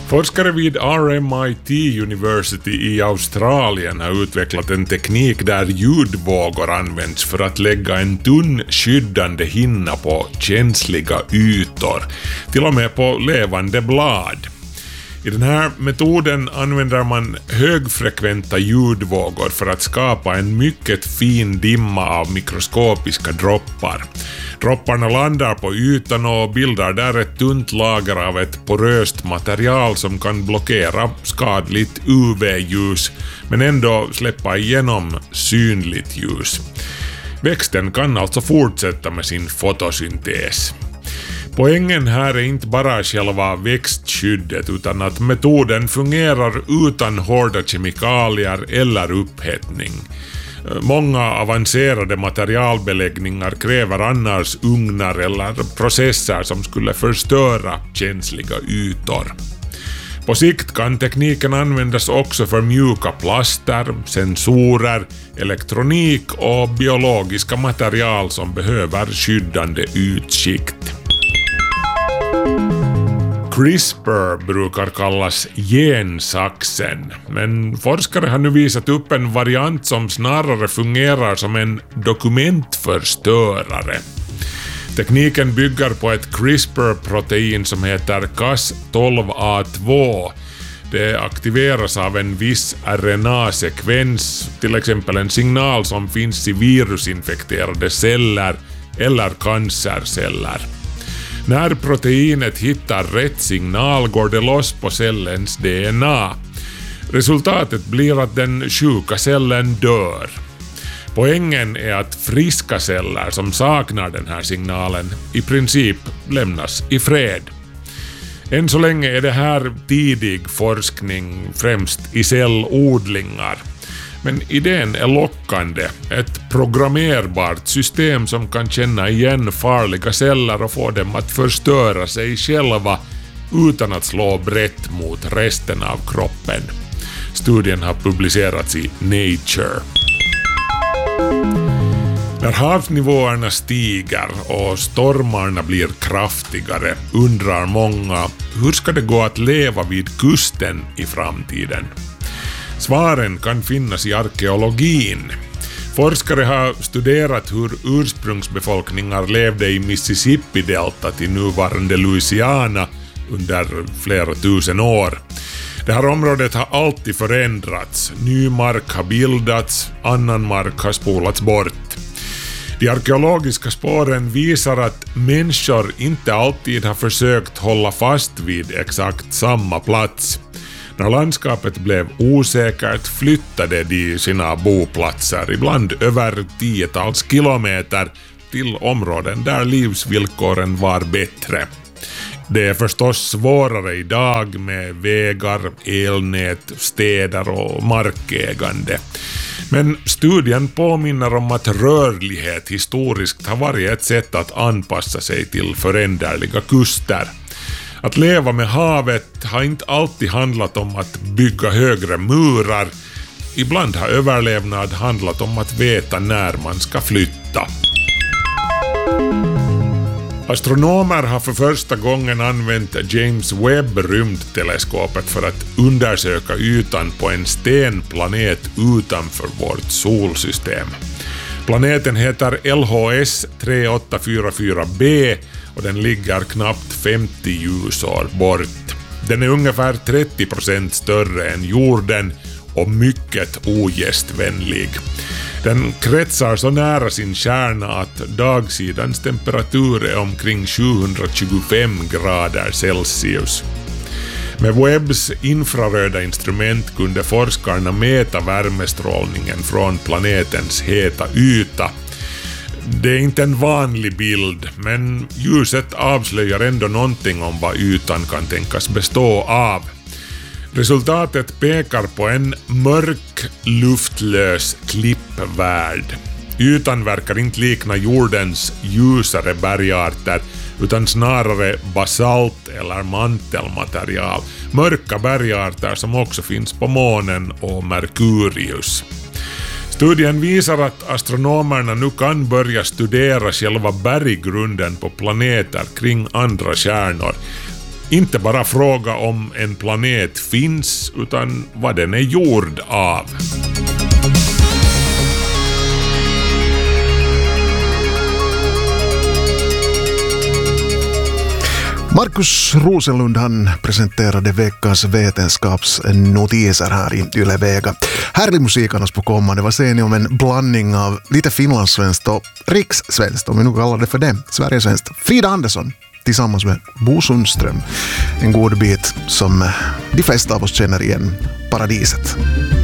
Forskare vid RMIT University i Australien har utvecklat en teknik där ljudvågor används för att lägga en tunn skyddande hinna på känsliga ytor, till och med på levande blad. I den här metoden använder man högfrekventa ljudvågor för att skapa en mycket fin dimma av mikroskopiska droppar. Dropparna landar på ytan och bildar där ett tunt lager av ett poröst material som kan blockera skadligt UV-ljus men ändå släppa igenom synligt ljus. Växten kan alltså fortsätta med sin fotosyntes. Poängen här är inte bara själva växtskyddet utan att metoden fungerar utan hårda kemikalier eller upphettning. Många avancerade materialbeläggningar kräver annars ugnar eller processer som skulle förstöra känsliga ytor. På sikt kan tekniken användas också för mjuka plaster, sensorer, elektronik och biologiska material som behöver skyddande ytskikt. CRISPR brukar kallas gensaxen, men forskare har nu visat upp en variant som snarare fungerar som en dokumentförstörare. Tekniken bygger på ett CRISPR-protein som heter Cas12a2. Det aktiveras av en viss RNA-sekvens, till exempel en signal som finns i virusinfekterade celler eller cancerceller. När proteinet hittar rätt signal går det loss på cellens DNA. Resultatet blir att den sjuka cellen dör. Poängen är att friska celler som saknar den här signalen i princip lämnas i fred. Än så länge är det här tidig forskning, främst i cellodlingar. Men idén är lockande, ett programmerbart system som kan känna igen farliga celler och få dem att förstöra sig själva utan att slå brett mot resten av kroppen. Studien har publicerats i Nature. När havsnivåerna stiger och stormarna blir kraftigare undrar många, hur ska det gå att leva vid kusten i framtiden? Svaren kan finnas i arkeologin. Forskare har studerat hur ursprungsbefolkningar levde i Mississippi-deltat i nuvarande Louisiana under flera tusen år. Det här området har alltid förändrats. Ny mark har bildats, annan mark har spolats bort. De arkeologiska spåren visar att människor inte alltid har försökt hålla fast vid exakt samma plats. När landskapet blev osäkert flyttade de sina boplatser, ibland över 10-tals kilometer, till områden där livsvillkoren var bättre. Det är förstås svårare idag med vägar, elnät, städer och markägande. Men studien påminner om att rörlighet historiskt har varit ett sätt att anpassa sig till föränderliga kuster. Att leva med havet har inte alltid handlat om att bygga högre murar. Ibland har överlevnad handlat om att veta när man ska flytta. Astronomer har för första gången använt James Webb-rymdteleskopet för att undersöka ytan på en stenplanet utanför vårt solsystem. Planeten heter LHS 3844b och den ligger knappt 50 ljusår bort. Den är ungefär 30% större än jorden och mycket ogästvänlig. Den kretsar så nära sin kärna att dagsidans temperatur är omkring 725 grader Celsius. Med Webbs infraröda instrument kunde forskarna mäta värmestrålningen från planetens heta yta. Det är inte en vanlig bild, men ljuset avslöjar ändå någonting om vad ytan kan tänkas bestå av. Resultatet pekar på en mörk, luftlös klippvärld. Ytan verkar inte likna jordens ljusare bergarter utan snarare basalt eller mantelmaterial. Mörka bergarter som också finns på månen och Merkurius. Studien visar att astronomerna nu kan börja studera själva berggrunden på planeter kring andra stjärnor. inte bara fråga om en planet finns utan vad den är gjord av. Markus Rosenlund han presenterade veckans vetenskapsnotiser här i Yle Vega. Härlig musik annars på kommande. Vad säger ni om en blandning av lite finlandssvenskt och rikssvenskt, om vi nu kallar det för det, Sverigesvenskt. Frida Andersson tillsammans med Bo Sundström. En god bit som de flesta av oss känner igen, Paradiset.